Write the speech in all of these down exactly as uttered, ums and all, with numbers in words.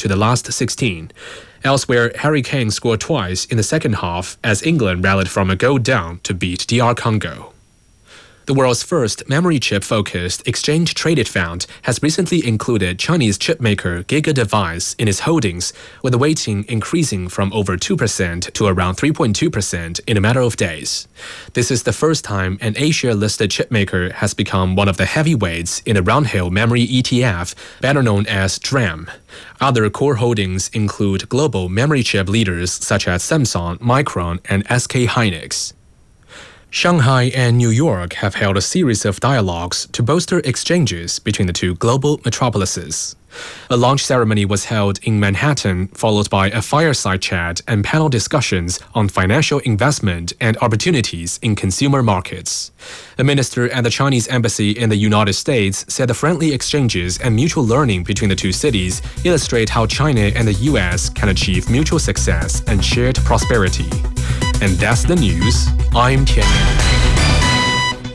to the last sixteen. Elsewhere, Harry Kane scored twice in the second half as England rallied from a goal down to beat D R Congo. The world's first memory chip-focused exchange-traded fund has recently included Chinese chipmaker GigaDevice in its holdings, with the weighting increasing from over two percent to around three point two percent in a matter of days. This is the first time an A-share-listed chipmaker has become one of the heavyweights in the Roundhill Memory E T F, better known as DRAM. Other core holdings include global memory chip leaders such as Samsung, Micron, and S K Hynix. Shanghai and New York have held a series of dialogues to bolster exchanges between the two global metropolises. A launch ceremony was held in Manhattan, followed by a fireside chat and panel discussions on financial investment and opportunities in consumer markets. A minister at the Chinese embassy in the United States said the friendly exchanges and mutual learning between the two cities illustrate how China and the U S can achieve mutual success and shared prosperity. And that's the news. I'm Tian Yan.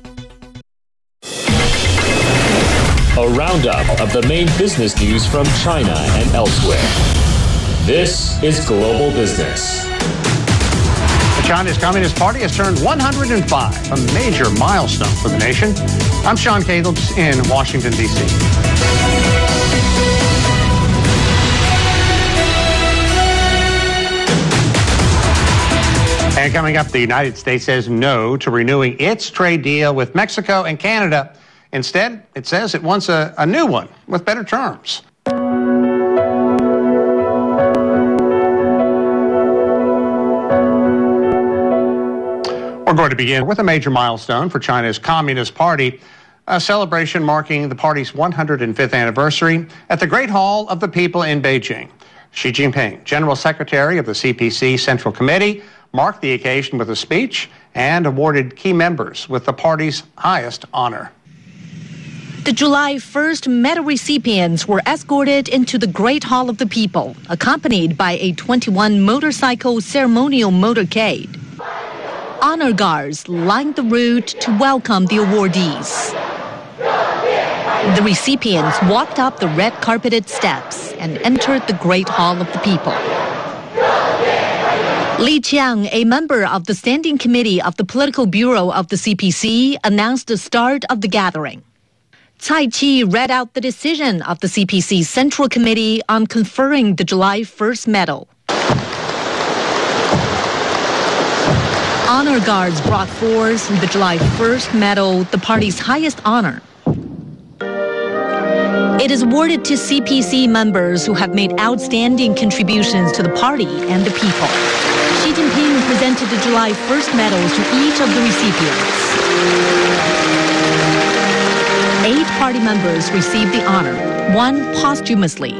A roundup of the main business news from China and elsewhere. This is Global Business. The Chinese Communist Party has turned one hundred five, a major milestone for the nation. I'm Sean Cagles in Washington, D C And coming up, the United States says no to renewing its trade deal with Mexico and Canada. Instead, it says it wants a, a new one with better terms. We're going to begin with a major milestone for China's Communist Party, a celebration marking the party's one hundred fifth anniversary at the Great Hall of the People in Beijing. Xi Jinping, General Secretary of the C P C Central Committee, marked the occasion with a speech and awarded key members with the party's highest honor. The July first medal recipients were escorted into the Great Hall of the People, accompanied by a twenty-one motorcycle ceremonial motorcade. Honor guards lined the route to welcome the awardees. The recipients walked up the red-carpeted steps and entered the Great Hall of the People. Li Qiang, a member of the Standing Committee of the Political Bureau of the C P C, announced the start of the gathering. Cai Qi read out the decision of the C P C Central Committee on conferring the July first medal. Honor guards brought forth the July first medal, the party's highest honor. It is awarded to C P C members who have made outstanding contributions to the party and the people. Xi Jinping presented the July first medals to each of the recipients. Eight party members received the honor, one posthumously.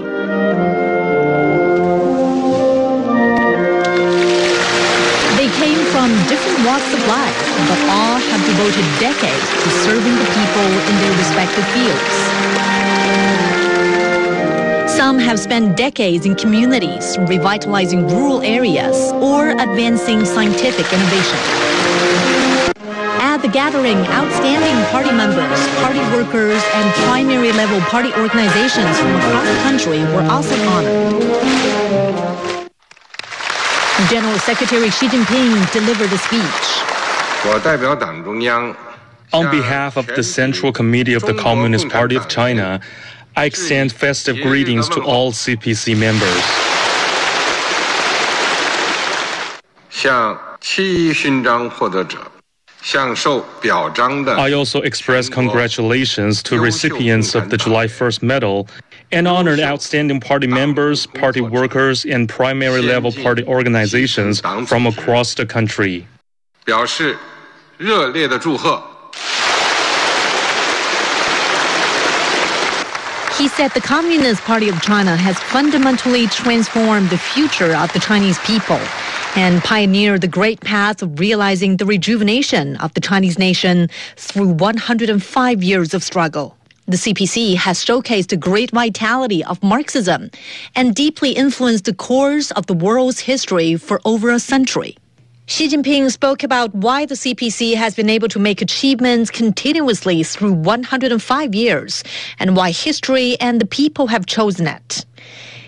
They came from different walks of life, but all have devoted decades to serving the people in their respective fields. Some have spent decades in communities, revitalizing rural areas or advancing scientific innovation. At the gathering, outstanding party members, party workers, and primary-level party organizations from across the country were also honored. General Secretary Xi Jinping delivered a speech. On behalf of the Central Committee of the Communist Party of China, I extend festive greetings to all C P C members. I also express congratulations to recipients of the July first medal and honored outstanding party members, party workers, and primary-level party organizations from across the country. He said the Communist Party of China has fundamentally transformed the future of the Chinese people and pioneered the great path of realizing the rejuvenation of the Chinese nation through one hundred five years of struggle. The C P C has showcased the great vitality of Marxism and deeply influenced the course of the world's history for over a century. Xi Jinping spoke about why the C P C has been able to make achievements continuously through one hundred five years and why history and the people have chosen it.